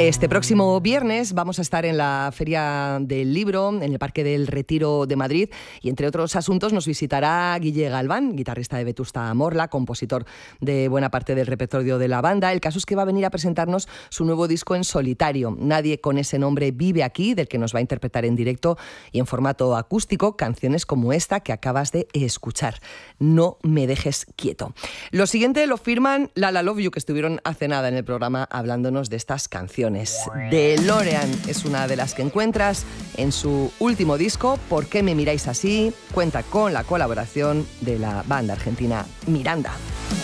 Este próximo viernes vamos a estar en la Feria del Libro, en el Parque del Retiro de Madrid, y entre otros asuntos nos visitará Guille Galván, guitarrista de Vetusta Morla, compositor de buena parte del repertorio de la banda. El caso es que va a venir a presentarnos su nuevo disco en solitario. Nadie con ese nombre vive aquí, del que nos va a interpretar en directo y en formato acústico canciones como esta que acabas de escuchar. No me dejes quieto. Lo siguiente lo firman Lala Love You, que estuvieron hace nada en el programa hablándonos de estas canciones. DeLorean es una de las que encuentras en su último disco, ¿Por qué me miráis así? Cuenta con la colaboración de la banda argentina Miranda.